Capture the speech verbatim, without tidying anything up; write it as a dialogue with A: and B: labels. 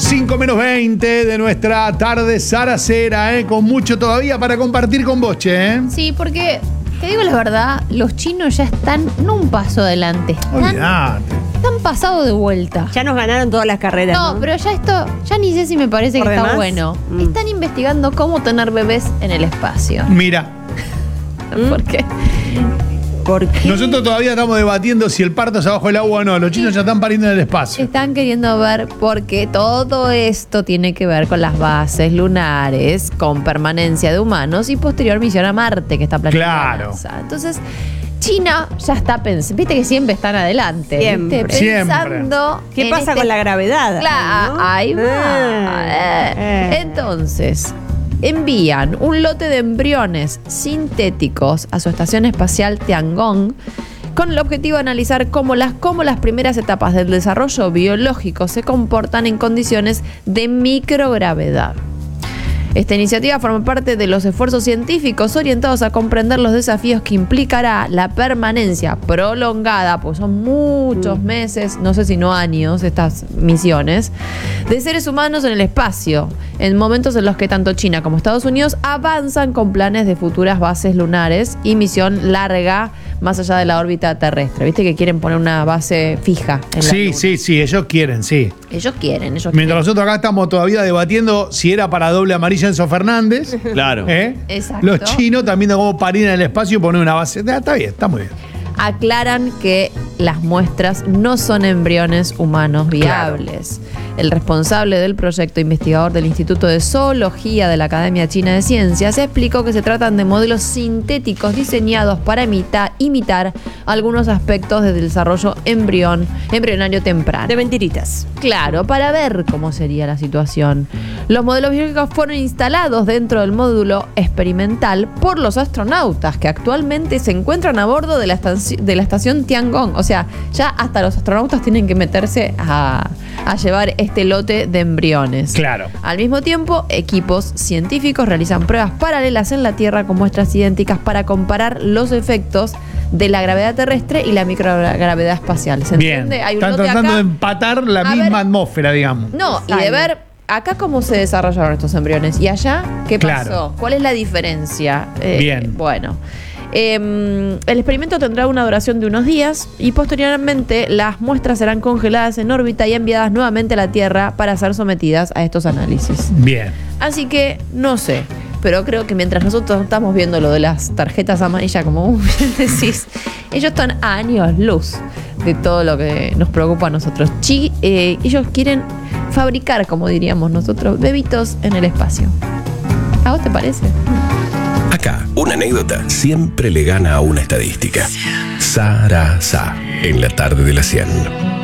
A: cinco menos veinte de nuestra tarde zaracera, ¿eh? Con mucho todavía para compartir con vos, che, ¿eh?
B: Sí, porque, te digo la verdad, los chinos ya están no un paso adelante. Están,
A: Olvidate.
B: están pasados de vuelta.
C: Ya nos ganaron todas las carreras.
B: No,
C: No,
B: pero ya esto, ya ni sé si me parece
C: ¿Por
B: que está
C: demás?
B: bueno.
C: Mm.
B: Están investigando cómo tener bebés en el espacio.
A: Mira,
C: Mm.
B: ¿Por qué?
C: Porque
A: nosotros todavía estamos debatiendo si el parto es abajo del agua o no. Los chinos ya están pariendo en el espacio.
B: Están queriendo ver porque todo esto tiene que ver con las bases lunares, con permanencia de humanos y posterior misión a Marte que está planeando la
A: Claro.
B: NASA. Entonces, China ya está pensando, viste que siempre están adelante,
C: Siempre.
B: ¿viste? Pensando
C: ¿qué
B: en
C: pasa
B: este-
C: con la gravedad?
B: Claro,
C: ¿no?
B: ahí va.
C: Ah,
B: Eh.
C: eh.
B: Entonces, envían un lote de embriones sintéticos a su estación espacial Tiangong con el objetivo de analizar cómo las, cómo las primeras etapas del desarrollo biológico se comportan en condiciones de microgravedad. Esta iniciativa forma parte de los esfuerzos científicos orientados a comprender los desafíos que implicará la permanencia prolongada, pues son muchos meses, no sé si no años, estas misiones, de seres humanos en el espacio, en momentos en los que tanto China como Estados Unidos avanzan con planes de futuras bases lunares y misión larga más allá de la órbita terrestre. ¿Viste que quieren poner una base fija en la
A: Sí,
B: Luna?
A: sí, sí, ellos quieren, sí.
B: Ellos quieren, ellos
A: Mientras
B: quieren.
A: nosotros acá estamos todavía debatiendo si era para doble amarilla Enzo Fernández.
D: Claro.
A: ¿eh?
B: Exacto.
A: Los chinos también de cómo parir en el espacio y poner una base. Ah, está bien, está muy bien.
B: Aclaran que las muestras no son embriones humanos viables. El responsable del proyecto, investigador del Instituto de Zoología de la Academia China de Ciencias, explicó que se tratan de modelos sintéticos diseñados para imita- imitar algunos aspectos del desarrollo embrión, embrionario temprano.
C: De mentiritas.
B: Claro, para ver cómo sería la situación. Los modelos biológicos fueron instalados dentro del módulo experimental por los astronautas que actualmente se encuentran a bordo de la, estaci- de la estación Tiangong. O sea, ya hasta los astronautas tienen que meterse a, a llevar este lote de embriones.
A: Claro.
B: Al mismo tiempo, equipos científicos realizan pruebas paralelas en la Tierra con muestras idénticas para comparar los efectos de la gravedad terrestre y la microgravedad espacial. ¿Se
A: Bien.
B: entiende? Hay un
A: Están
B: lote
A: tratando
B: acá.
A: de empatar la
B: A
A: misma
B: ver.
A: atmósfera, digamos.
B: No, y de
C: Sale.
B: ver acá cómo se desarrollaron estos embriones. ¿Y allá qué pasó?
A: Claro.
B: ¿Cuál es la diferencia? Eh,
A: Bien.
B: Bueno. Eh, el experimento tendrá una duración de unos días y posteriormente las muestras serán congeladas en órbita y enviadas nuevamente a la Tierra para ser sometidas a estos análisis.
A: Bien.
B: Así que no sé, pero creo que mientras nosotros estamos viendo lo de las tarjetas amarillas, como uh, decís, ellos están a años luz de todo lo que nos preocupa a nosotros. Chi, eh, ellos quieren fabricar, como diríamos nosotros, bebitos en el espacio. ¿A vos te parece?
E: Acá, una anécdota siempre le gana a una estadística. Sarasa, en la tarde de la cien.